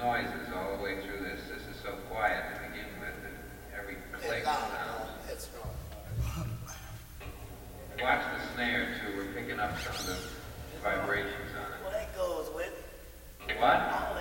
noises all the way through this. This is so quiet to begin with, and every click sounds. It's not. Watch the snare too. We're picking up some of the vibrations on it. Well, that goes with. What?